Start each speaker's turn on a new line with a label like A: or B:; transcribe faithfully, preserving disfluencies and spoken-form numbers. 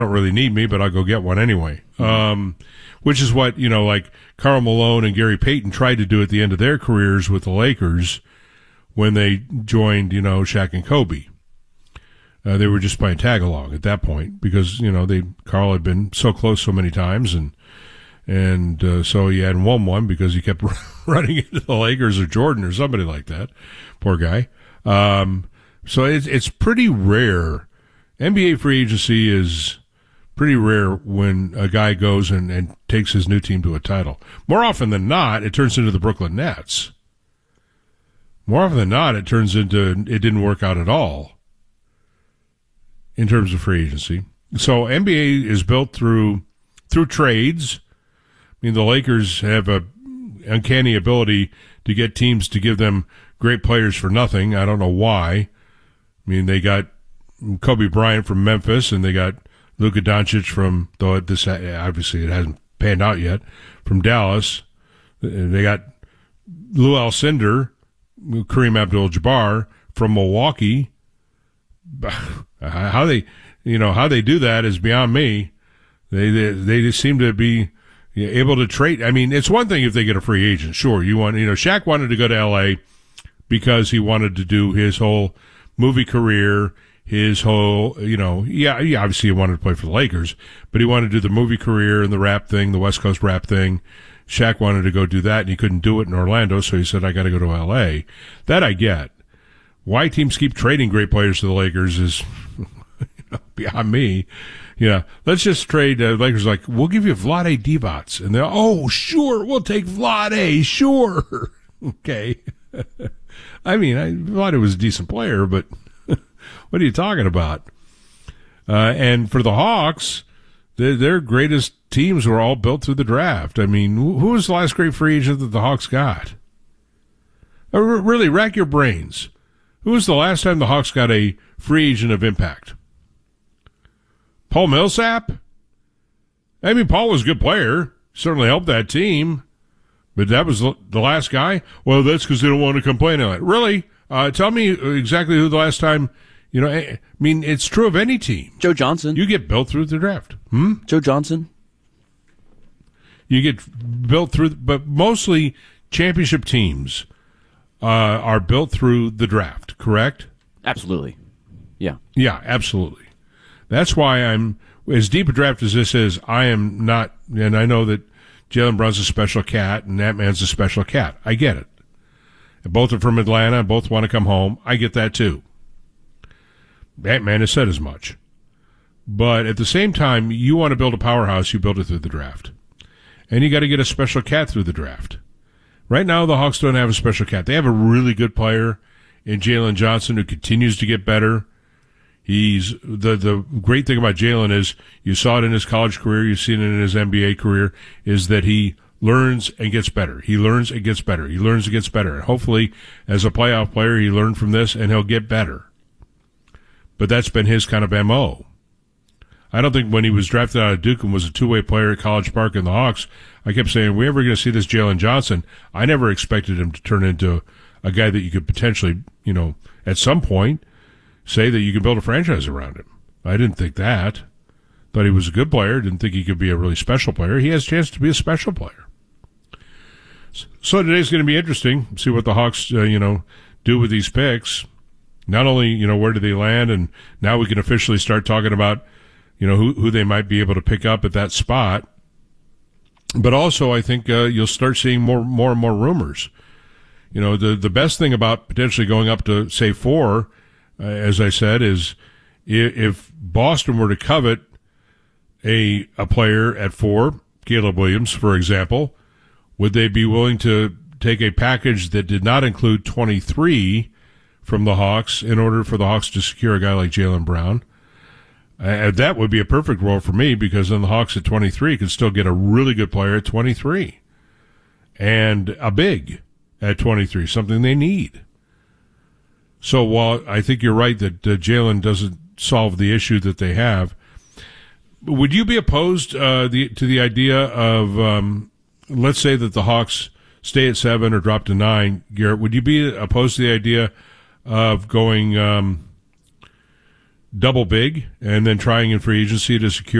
A: don't really need me, but I'll go get one anyway. Mm-hmm. Um, which is what, you know, like Karl Malone and Gary Payton tried to do at the end of their careers with the Lakers when they joined, you know, Shaq and Kobe. Uh, they were just playing tag along at that point because, you know, they Karl had been so close so many times, and and uh, so he hadn't won one because he kept running into the Lakers or Jordan or somebody like that. Poor guy. Um, so it's it's pretty rare. N B A free agency is pretty rare when a guy goes and, and takes his new team to a title. More often than not, it turns into the Brooklyn Nets. More often than not, it turns into it didn't work out at all in terms of free agency. So N B A is built through through trades. I mean, the Lakers have a uncanny ability to get teams to give them great players for nothing. I don't know why. I mean, they got Kobe Bryant from Memphis, and they got Luka Doncic from, though this obviously it hasn't panned out yet, from Dallas. They got Lou Alcindor, Kareem Abdul-Jabbar from Milwaukee. How they, you know, how they do that is beyond me. They they, they just seem to be able to trade. I mean, it's one thing if they get a free agent. Sure, you want, you know, Shaq wanted to go to L A because he wanted to do his whole movie career, his whole, you know, yeah, yeah, obviously he wanted to play for the Lakers, but he wanted to do the movie career and the rap thing, the West Coast rap thing. Shaq wanted to go do that, and he couldn't do it in Orlando, so he said, I got to go to L A. That I get. Why teams keep trading great players to the Lakers is you know, beyond me. Yeah, let's just trade. Uh, Lakers like, we'll give you Vlade Divac, and they're, oh, sure, we'll take Vlade, sure. Okay. I mean, I, Vlade was a decent player, but what are you talking about? Uh, and for the Hawks, their, their greatest teams were all built through the draft. I mean, who, who was the last great free agent that the Hawks got? Uh, really, rack your brains. Who was the last time the Hawks got a free agent of impact? Paul Millsap? I mean, Paul was a good player. Certainly helped that team. But that was the last guy? Well, that's because they don't want to complain on it. Really? Uh, tell me exactly who the last time, you know, I mean, it's true of any team.
B: Joe Johnson.
A: You get built through the draft. Hmm?
B: Joe Johnson.
A: You get built through, but mostly championship teams uh, are built through the draft, correct?
B: Absolutely. Yeah.
A: Yeah, absolutely. That's why I'm, as deep a draft as this is, I am not, and I know that Jaylen Brown's a special cat, and that man's a special cat. I get it. Both are from Atlanta. Both want to come home. I get that, too. That man has said as much. But at the same time, you want to build a powerhouse, you build it through the draft. And you got to get a special cat through the draft. Right now, the Hawks don't have a special cat. They have a really good player in Jalen Johnson who continues to get better. He's the the great thing about Jalen is you saw it in his college career, you've seen it in his N B A career, is that he learns and gets better. He learns and gets better. He learns and gets better. And hopefully, as a playoff player, he learned from this and he'll get better. But that's been his kind of M O. I don't think when he was drafted out of Duke and was a two-way player at College Park in the Hawks, I kept saying, are we ever going to see this Jalen Johnson? I never expected him to turn into a guy that you could potentially, you know, at some point, say that you can build a franchise around him. I didn't think that. Thought he was a good player. Didn't think he could be a really special player. He has a chance to be a special player. So today's going to be interesting. See what the Hawks, uh, you know, do with these picks. Not only, you know, where do they land, and now we can officially start talking about, you know, who, who they might be able to pick up at that spot. But also, I think uh, you'll start seeing more, more and more rumors. You know, the the best thing about potentially going up to, say, four, uh, as I said, is if, if Boston were to covet a a player at four, Caleb Williams, for example, would they be willing to take a package that did not include twenty-three from the Hawks in order for the Hawks to secure a guy like Jaylen Brown? Uh, that would be a perfect role for me, because then the Hawks at twenty-three could still get a really good player at twenty-three. And a big at twenty-three, something they need. So while I think you're right that uh, Jalen doesn't solve the issue that they have, would you be opposed uh, the, to the idea of, um, let's say that the Hawks stay at seven or drop to nine, Garrett, would you be opposed to the idea of going um, double big and then trying in free agency to secure